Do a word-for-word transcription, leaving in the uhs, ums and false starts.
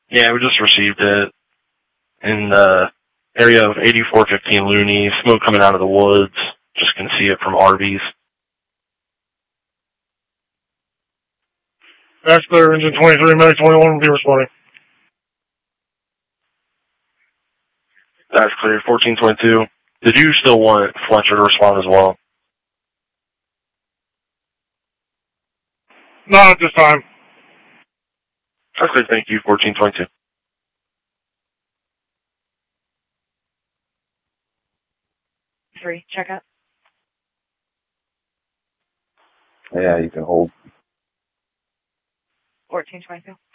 Yeah, we just received it in the area of eighty-four fifteen Looney. Smoke coming out of the woods. Just can see it from Arby's. That's clear. Engine twenty-three, Medic twenty-one will be responding. That's clear. fourteen twenty-two. Did you still want Fletcher to respond as well? Not at this time. That's clear. Thank you. fourteen twenty-two. Three, check out. Yeah, you can hold. fourteen twenty-two.